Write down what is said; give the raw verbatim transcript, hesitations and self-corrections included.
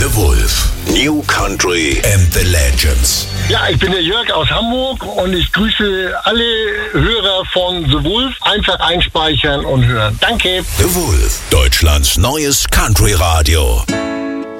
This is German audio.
The Wolf. New Country and the Legends. Ja, ich bin der Jörg aus Hamburg und ich grüße alle Hörer von The Wolf. Einfach einspeichern und hören. Danke. The Wolf. Deutschlands neues Country-Radio.